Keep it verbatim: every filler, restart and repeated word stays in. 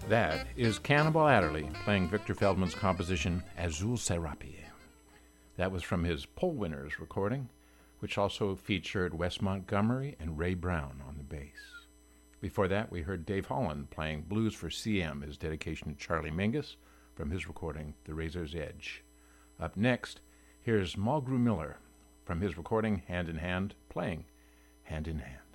That is Cannibal Adderley playing Victor Feldman's composition Azul Serapi. That was from his Poll Winners recording, which also featured Wes Montgomery and Ray Brown on the bass. Before that, we heard Dave Holland playing Blues for C M, his dedication to Charlie Mingus, from his recording The Razor's Edge. Up next, here's Mulgrew Miller from his recording Hand in Hand, playing Hand in Hand.